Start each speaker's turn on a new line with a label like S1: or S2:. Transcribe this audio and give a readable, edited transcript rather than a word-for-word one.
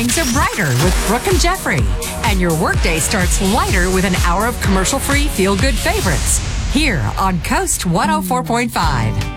S1: mornings are brighter with Brooke and Jeffrey. And your workday starts lighter with an hour of commercial-free feel-good favorites. Here on Coast 104.5.